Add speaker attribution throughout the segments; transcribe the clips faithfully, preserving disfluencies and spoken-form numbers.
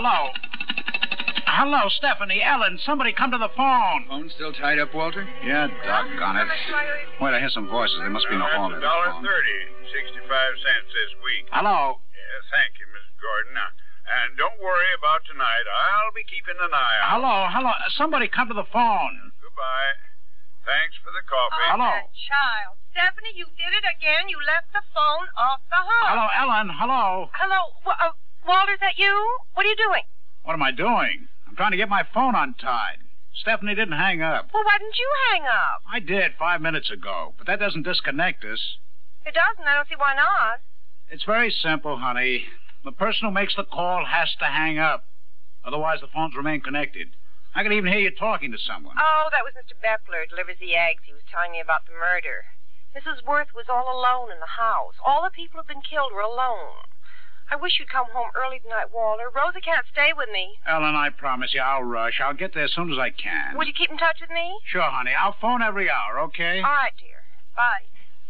Speaker 1: Hello. Hello, Stephanie, Ellen. Somebody come to the phone.
Speaker 2: Phone still tied up, Walter?
Speaker 1: Yeah, doggone it. Wait, I hear some voices. There must be no phone.
Speaker 3: That's a dollar thirty, sixty-five cents this week.
Speaker 1: Hello.
Speaker 3: Yeah, thank you, Miss Gordon. Now, and don't worry about tonight. I'll be keeping an eye out.
Speaker 1: Hello, hello. Somebody come to the phone.
Speaker 3: Goodbye. Thanks for the coffee.
Speaker 4: Oh,
Speaker 1: Hello.
Speaker 4: that child. Stephanie, you did it again. You left the phone off the hook.
Speaker 1: Hello, Ellen. Hello.
Speaker 4: Hello. W- uh, Walter, is that you? What are you doing?
Speaker 1: What am I doing? I'm trying to get my phone untied. Stephanie didn't hang up.
Speaker 4: Well, why didn't you hang up?
Speaker 1: I did five minutes ago, but that doesn't disconnect us.
Speaker 4: It doesn't. I don't see why not.
Speaker 1: It's very simple, honey. The person who makes the call has to hang up. Otherwise, the phones remain connected. I can even hear you talking to someone.
Speaker 4: Oh, that was Mister Bepler, delivers the eggs. He was telling me about the murder. Missus Worth was all alone in the house. All the people who've been killed were alone. I wish you'd come home early tonight, Walter. Rosa can't stay with me.
Speaker 1: Ellen, I promise you, I'll rush. I'll get there as soon as I can.
Speaker 4: Will you keep in touch with me?
Speaker 1: Sure, honey. I'll phone every hour, okay?
Speaker 4: All right, dear. Bye.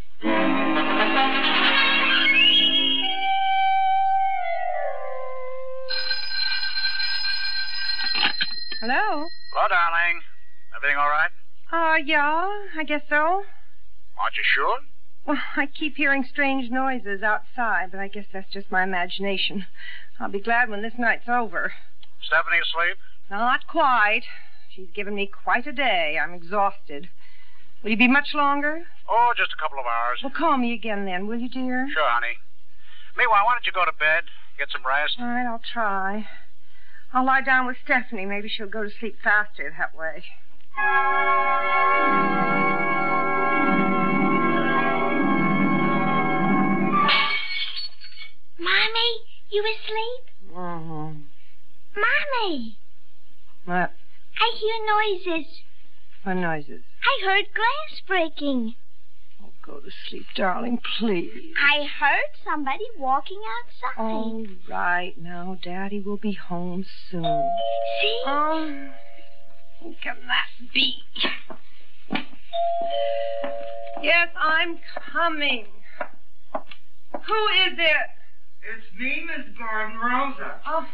Speaker 4: Hello?
Speaker 1: Hello, darling. Everything all right?
Speaker 4: Uh, yeah, I guess so.
Speaker 1: Aren't you sure?
Speaker 4: Well, I keep hearing strange noises outside, but I guess that's just my imagination. I'll be glad when this night's over.
Speaker 1: Stephanie asleep?
Speaker 4: Not quite. She's given me quite a day. I'm exhausted. Will you be much longer?
Speaker 1: Oh, just a couple of hours.
Speaker 4: Well, call me again then, will you, dear?
Speaker 1: Sure, honey. Meanwhile, why don't you go to bed, get some rest?
Speaker 4: All right, I'll try. I'll lie down with Stephanie. Maybe she'll go to sleep faster that way.
Speaker 5: Mommy, you asleep?
Speaker 4: Mm-hmm.
Speaker 5: Mommy,
Speaker 4: What?
Speaker 5: I hear noises.
Speaker 4: What noises?
Speaker 5: I heard glass breaking.
Speaker 4: Oh, go to sleep, darling, please.
Speaker 5: I heard somebody walking outside.
Speaker 4: All right, now, Daddy will be home soon.
Speaker 5: See?
Speaker 4: Oh, who can that be? Yes, I'm coming. Who is it?
Speaker 6: It's me, Miss Gordon, Rosa.
Speaker 4: Oh.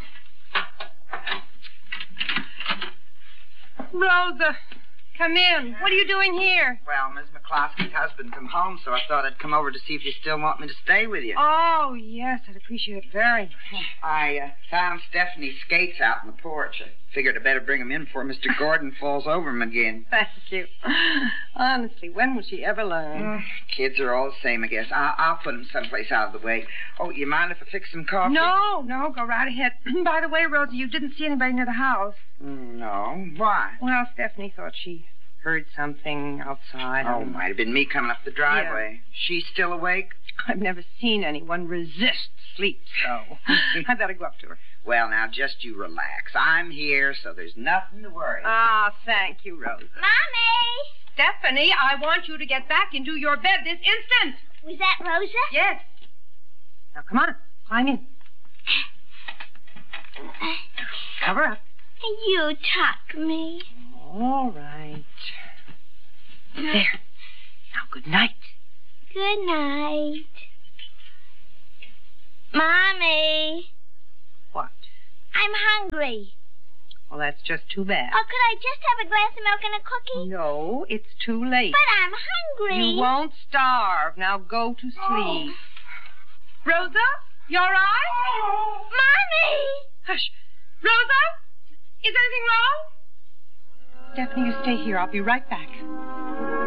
Speaker 4: Rosa, come in. What are you doing here?
Speaker 6: Well, Miss McCloskey's husband's come home, so I thought I'd come over to see if you still want me to stay with you.
Speaker 4: Oh, yes, I'd appreciate it very much.
Speaker 6: I uh, found Stephanie's skates out on the porch. I figured I'd better bring them in before Mister Gordon falls over them again.
Speaker 4: Thank you. Honestly, when will she ever learn?
Speaker 6: Mm, kids are all the same, I guess. I'll, I'll put them someplace out of the way. Oh, you mind if I fix some coffee?
Speaker 4: No, no, go right ahead. By the way, Rosa, you didn't see anybody near the house.
Speaker 6: Mm, no. Why?
Speaker 4: Well, Stephanie thought she heard something outside.
Speaker 6: Oh, might have been me coming up the driveway.
Speaker 4: Yeah.
Speaker 6: She's still awake?
Speaker 4: I've never seen anyone resist sleep so. I better go up to her.
Speaker 6: Well, now, just you relax. I'm here, so there's nothing to worry about.
Speaker 4: Ah, thank you, Rosa.
Speaker 5: Mommy!
Speaker 4: Stephanie, I want you to get back into your bed this instant.
Speaker 5: Was that Rosa?
Speaker 4: Yes. Now, come on. Climb in. Cover up.
Speaker 5: You tuck me.
Speaker 4: All right. There. Now, good night.
Speaker 5: Good night. Mommy,
Speaker 4: What?
Speaker 5: I'm hungry.
Speaker 4: Well, that's just too bad.
Speaker 5: Oh, could I just have a glass of milk and a cookie?
Speaker 4: No, it's too late.
Speaker 5: But I'm hungry.
Speaker 4: You won't starve. Now go to sleep. Rosa, you all right?
Speaker 5: Mommy!
Speaker 4: Hush. Rosa? Is anything wrong? Stephanie, you stay here. I'll be right back.